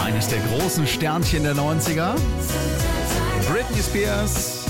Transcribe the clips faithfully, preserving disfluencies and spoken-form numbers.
Eines der großen Sternchen der neunziger. Britney Spears.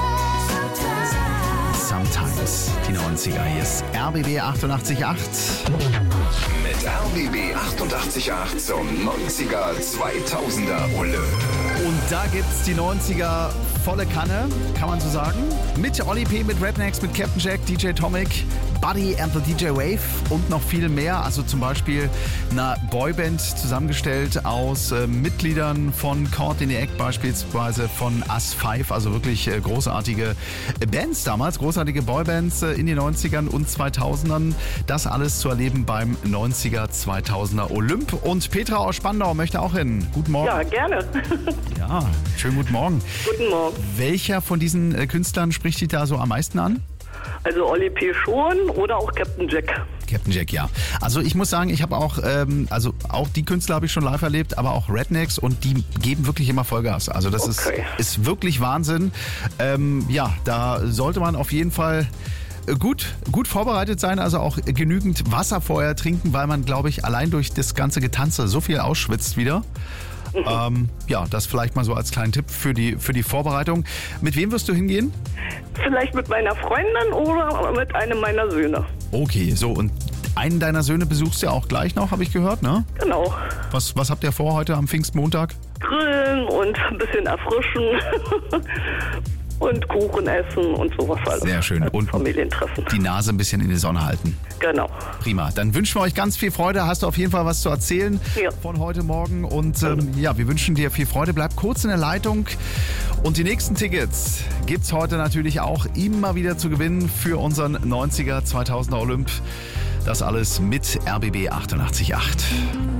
Sometimes. Die neunziger. Hier ist R B B achtundachtzig Komma acht. Mit R B B achtundachtzig Komma acht zum neunziger zweitausender Olymp. Und da gibt's die neunziger volle Kanne, kann man so sagen. Mit Oli P., mit Rednecks, mit Captain Jack, D J Tomic, Buddy and the D J Wave und noch viel mehr. Also zum Beispiel eine Boyband zusammengestellt aus äh, Mitgliedern von Caught in the Act, beispielsweise von Us five. Also wirklich äh, großartige Bands damals, großartige Boybands äh, in den neunzigern und zweitausendern. Das alles zu erleben beim neunziger zweitausender Olymp. Und Petra aus Spandau möchte auch hin. Guten Morgen. Ja, gerne. Ja, schönen guten Morgen. Guten Morgen. Welcher von diesen äh, Künstlern spricht dich da so am meisten an? Also Oli P. schon oder auch Captain Jack. Captain Jack, ja. Also ich muss sagen, ich habe auch, ähm, also auch die Künstler habe ich schon live erlebt, aber auch Rednecks und die geben wirklich immer Vollgas. Also das Okay. ist, ist wirklich Wahnsinn. Ähm, ja, da sollte man auf jeden Fall gut, gut vorbereitet sein, also auch genügend Wasser vorher trinken, weil man, glaube ich, allein durch das ganze Getanze so viel ausschwitzt wieder. Ähm, ja, das vielleicht mal so als kleinen Tipp für die, für die Vorbereitung. Mit wem wirst du hingehen? Vielleicht mit meiner Freundin oder mit einem meiner Söhne. Okay, so und einen deiner Söhne besuchst du ja auch gleich noch, habe ich gehört, ne? Genau. Was, was habt ihr vor heute am Pfingstmontag? Grillen und ein bisschen erfrischen und Kuchen essen und sowas alles. Sehr schön. Also Und Familientreffen. die Nase ein bisschen in die Sonne halten. Genau. Prima. Dann wünschen wir euch ganz viel Freude. Hast du auf jeden Fall was zu erzählen Ja. von heute Morgen. Und ähm, ja, wir wünschen dir viel Freude. Bleib kurz in der Leitung. Und die nächsten Tickets gibt's heute natürlich auch immer wieder zu gewinnen für unseren neunziger zweitausender Olymp. Das alles mit R B B achtundachtzig Komma acht.